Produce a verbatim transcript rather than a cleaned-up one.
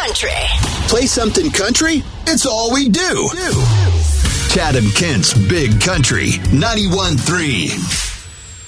country. Play something country? It's all we do. Chad and Kent's Big Country ninety-one point three.